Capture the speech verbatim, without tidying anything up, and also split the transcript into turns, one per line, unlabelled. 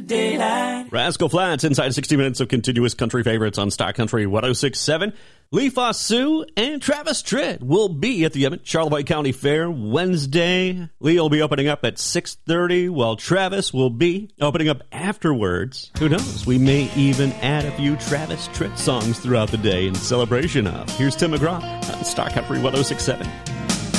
daylight.
Rascal Flatts inside sixty minutes of continuous country favorites on Star Country one oh six point seven. Lee Fossue and Travis Tritt will be at the Emmett Charlevoix County Fair Wednesday. Lee will be opening up at six thirty, while Travis will be opening up afterwards. Who knows? We may even add a few Travis Tritt songs throughout the day in celebration of. Here's Tim McGraw on Star Country one oh six point seven.